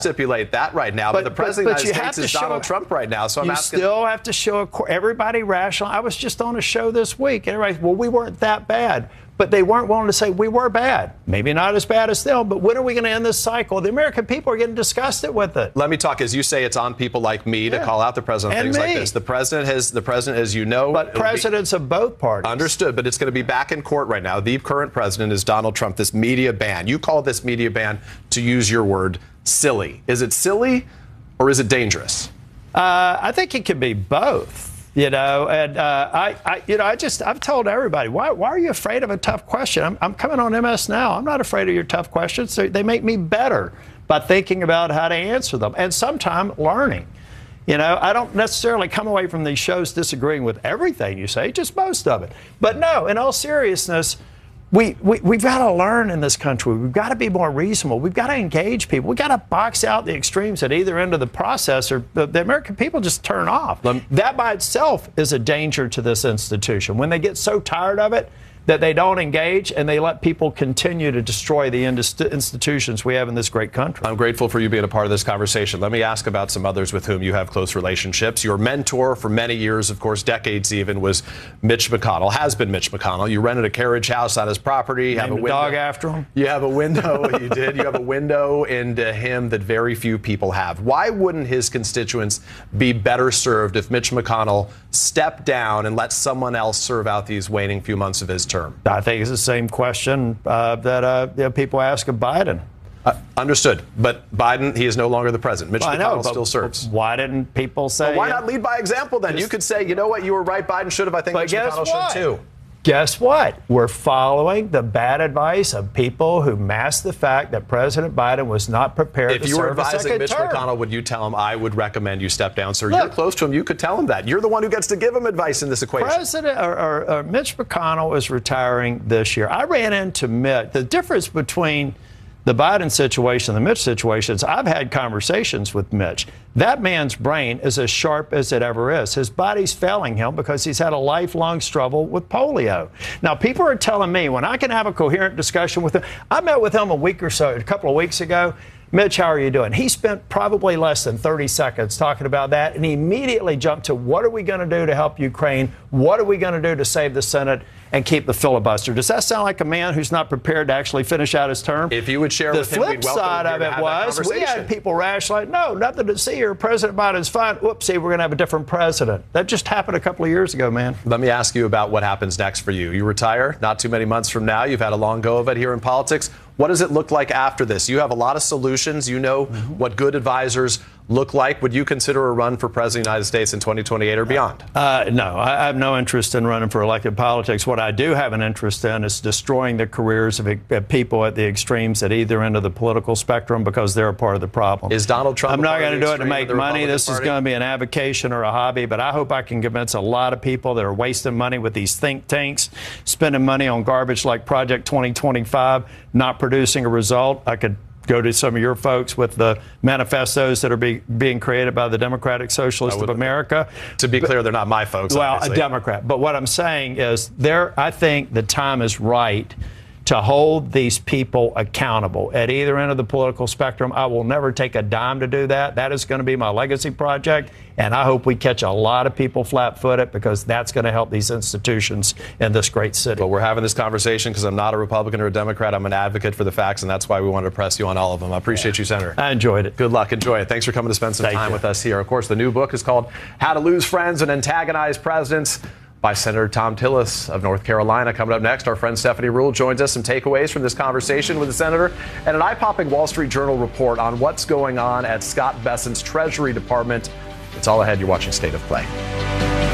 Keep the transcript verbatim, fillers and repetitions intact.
stipulate that right now, but, but the president of the United States is Donald Trump right now, so I'm you asking. You still have to show everybody rational. I was just on a show this week, and everybody, well, we weren't that bad. But they weren't willing to say we were bad. Maybe not as bad as them, but when are we going to end this cycle? The American people are getting disgusted with it. Let me talk. As you say, it's on people like me to yeah. call out the president and things me. like this. The president has, the president, as you know, but presidents be, of both parties. Understood, but it's going to be back in court right now. The current president is Donald Trump. This media ban. You call this media ban, to use your word, silly. Is it silly or is it dangerous? Uh, I think it could be both. You know, and uh, I, I, you know, I just, I've told everybody, why, why are you afraid of a tough question? I'm, I'm coming on M S Now. I'm not afraid of your tough questions. They, they make me better by thinking about how to answer them and sometimes learning. You know, I don't necessarily come away from these shows disagreeing with everything you say, just most of it. But no, in all seriousness, We, we, we've got to learn in this country. We've got to be more reasonable. We've got to engage people. We've got to box out the extremes at either end of the process, or the, the American people just turn off. Um, that by itself is a danger to this institution. When they get so tired of it that they don't engage and they let people continue to destroy the institutions we have in this great country. I'm grateful for you being a part of this conversation. Let me ask about some others with whom you have close relationships. Your mentor for many years, of course, decades even, was Mitch McConnell, has been Mitch McConnell. You rented a carriage house on his property. You have a, a dog after him. You have a window. You did. You have a window into him that very few people have. Why wouldn't his constituents be better served if Mitch McConnell stepped down and let someone else serve out these waning few months of his term? I think it's the same question uh, that uh, you know, people ask of Biden. Uh, understood. But Biden, he is no longer the president. Mitch well, McConnell know, still serves. Why didn't people say... Well, why not lead by example then? You could say, you know what, you were right, Biden should have. I think Mitch McConnell should too. Guess what? We're following the bad advice of people who mask the fact that President Biden was not prepared if to you were serve a advising second Mitch term. McConnell, would you tell him, I would recommend you step down, sir? Look, you're close to him. You could tell him that. You're the one who gets to give him advice in this equation. President or, or, or Mitch McConnell is retiring this year. I ran into Mitch. The difference between the Biden situation and the Mitch situation is I've had conversations with Mitch. That man's brain is as sharp as it ever is. His body's failing him because he's had a lifelong struggle with polio. Now, people are telling me when I can have a coherent discussion with him. I met with him a week or so, a couple of weeks ago. Mitch, how are you doing? He spent probably less than thirty seconds talking about that, and he immediately jumped to what are we going to do to help Ukraine? What are we going to do to save the Senate and keep the filibuster? Does that sound like a man who's not prepared to actually finish out his term? If you would share the with him, we'd welcome him. The flip side of it was we had people rationalize, no, nothing to see here. President Biden's fine. Whoopsie, we're going to have a different president. That just happened a couple of years ago, man. Let me ask you about what happens next for you. You retire not too many months from now. You've had a long go of it here in politics. What does it look like after this? You have a lot of solutions. You know mm-hmm. what good advisors look like. Would you consider a run for president of the United States in twenty twenty-eight or beyond? Uh, no, I have no interest in running for elected politics. What I do have an interest in is destroying the careers of, of people at the extremes at either end of the political spectrum because they're a part of the problem. Is Donald Trump? I'm not going to do it to make money. This Party? is going to be an avocation or a hobby, but I hope I can convince a lot of people that are wasting money with these think tanks, spending money on garbage like Project twenty twenty-five, not producing a result. I could go to some of your folks with the manifestos that are be, being created by the Democratic Socialists of America. To be clear, they're not my folks. Well, obviously. a Democrat. But what I'm saying is there, I think the time is right to hold these people accountable at either end of the political spectrum. I will never take a dime to do that. That is going to be my legacy project, and I hope we catch a lot of people flat-footed because that's going to help these institutions in this great city. Well, we're having this conversation because I'm not a Republican or a Democrat. I'm an advocate for the facts, and that's why we wanted to press you on all of them. I appreciate yeah. you, Senator. I enjoyed it. Good luck. Enjoy it. Thanks for coming to spend some Thank time you. with us here. Of course, the new book is called How to Lose Friends and Antagonize Presidents by Senator Thom Tillis of North Carolina. Coming up next, our friend Stephanie Ruhle joins us. Some takeaways from this conversation with the senator and an eye-popping Wall Street Journal report on what's going on at Scott Bessent's Treasury Department. It's all ahead. You're watching State of Play.